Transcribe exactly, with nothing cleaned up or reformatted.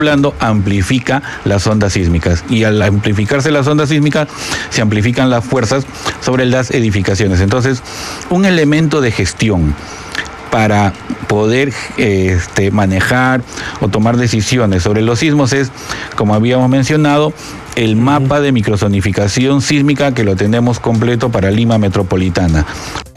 hablando, amplifica las ondas sísmicas, y al amplificarse las ondas sísmicas se amplifican las fuerzas sobre las edificaciones. Entonces, un elemento de gestión para poder eh, este, manejar o tomar decisiones sobre los sismos es, como habíamos mencionado, el mapa de microzonificación sísmica, que lo tenemos completo para Lima metropolitana.